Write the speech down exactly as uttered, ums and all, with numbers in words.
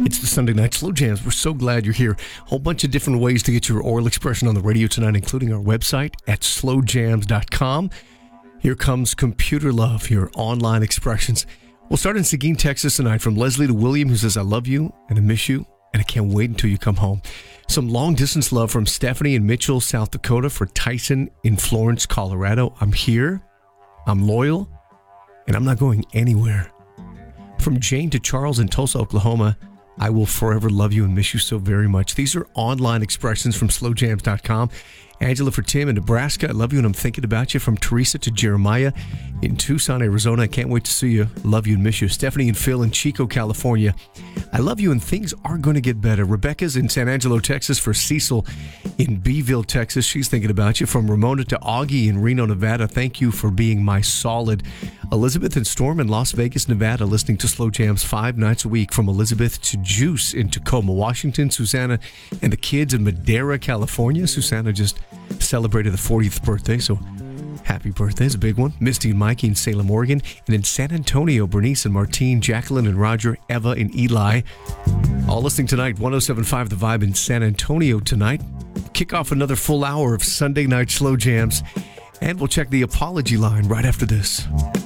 It's the Sunday Night Slow Jams. We're so glad you're here. A whole bunch of different ways to get your oral expression on the radio tonight, including our website at slow jams dot com. Here comes Computer Love, your online expressions. We'll start in Seguin, Texas tonight from Leslie to William, who says, I love you and I miss you and I can't wait until you come home. Some long-distance love from Stephanie in Mitchell, South Dakota for Tyson in Florence, Colorado. I'm here, I'm loyal, and I'm not going anywhere. From Jane to Charles in Tulsa, Oklahoma, I will forever love you and miss you so very much. These are online expressions from slow jams dot com. Angela for Tim in Nebraska, I love you and I'm thinking about you. From Teresa to Jeremiah in Tucson, Arizona, I can't wait to see you. Love you and miss you. Stephanie and Phil in Chico, California, I love you and things are going to get better. Rebecca's in San Angelo, Texas for Cecil in Beeville, Texas. She's thinking about you. From Ramona to Augie in Reno, Nevada, thank you for being my solid. Elizabeth and Storm in Las Vegas, Nevada, listening to Slow Jams five nights a week. From Elizabeth to Juice in Tacoma, Washington. Susanna and the kids in Madera, California. Susanna just celebrated the fortieth birthday, so happy birthday. It's a big one. Misty and Mikey in Salem, Oregon. And in San Antonio, Bernice and Martine, Jacqueline and Roger, Eva and Eli. All listening tonight, one oh seven point five The Vibe in San Antonio tonight. Kick off another full hour of Sunday Night Slow Jams. And we'll check the apology line right after this.